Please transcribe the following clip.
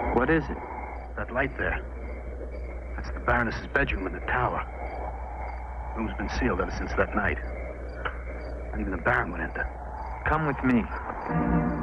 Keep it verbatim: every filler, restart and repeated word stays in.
What is it? That light there. That's the Baroness's bedroom in the tower. Room's been sealed ever since that night. Not even the Baron would enter. Come with me.